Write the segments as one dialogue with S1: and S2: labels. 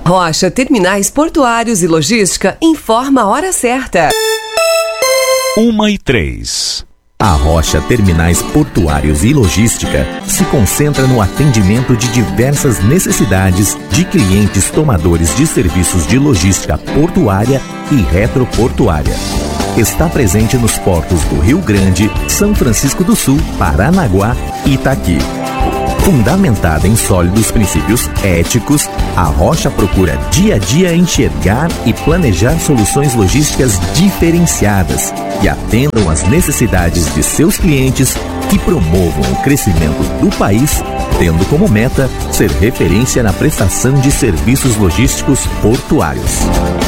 S1: Rocha Terminais Portuários e Logística informa a hora certa.
S2: 1h03.
S3: A Rocha Terminais Portuários e Logística se concentra no atendimento de diversas necessidades de clientes tomadores de serviços de logística portuária e retroportuária. Está presente nos portos do Rio Grande, São Francisco do Sul, Paranaguá e Itaqui. Fundamentada em sólidos princípios éticos, a Rocha procura dia a dia enxergar e planejar soluções logísticas diferenciadas que atendam às necessidades de seus clientes, que promovam o crescimento do país, tendo como meta ser referência na prestação de serviços logísticos portuários.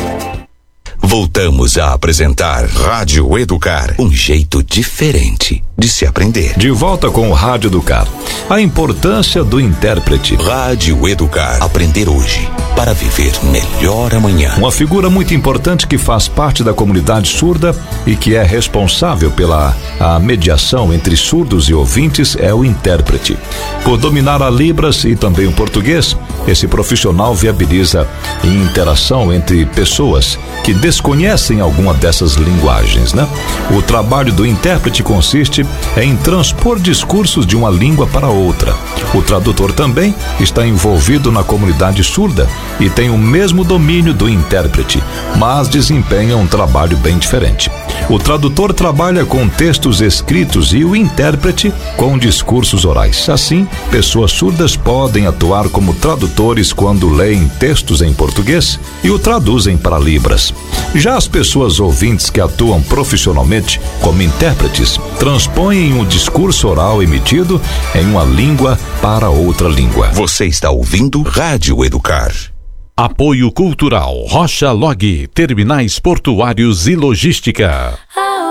S2: Voltamos a apresentar Rádio Educar, um jeito diferente de se aprender.
S4: De volta com o Rádio Educar. A importância do intérprete.
S2: Rádio Educar, aprender hoje para viver melhor amanhã.
S4: Uma figura muito importante que faz parte da comunidade surda e que é responsável pela mediação entre surdos e ouvintes é o intérprete. Por dominar a Libras e também o português, esse profissional viabiliza a interação entre pessoas que desconhecem alguma dessas linguagens, né? O trabalho do intérprete consiste em transpor discursos de uma língua para outra. O tradutor também está envolvido na comunidade surda e tem o mesmo domínio do intérprete, mas desempenha um trabalho bem diferente. O tradutor trabalha com textos escritos e o intérprete com discursos orais. Assim, pessoas surdas podem atuar como tradutores quando leem textos em português e o traduzem para Libras. Já as pessoas ouvintes que atuam profissionalmente como intérpretes transpõem o discurso oral emitido em uma língua para outra língua.
S2: Você está ouvindo Rádio Educar.
S5: Apoio Cultural Rocha Log, Terminais Portuários e Logística.